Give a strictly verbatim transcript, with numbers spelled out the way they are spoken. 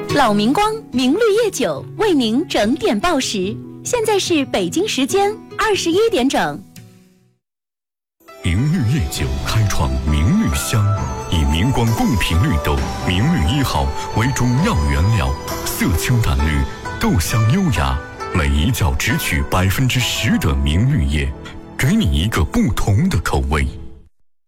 老明光明绿叶酒为您整点报时，现在是北京时间二十一点整。 明绿叶酒开创明绿香，以明光贡品绿豆明绿一号为主要原料，色清淡绿，豆香优雅，每一角只取百分之十的明绿叶，给你一个不同的口味。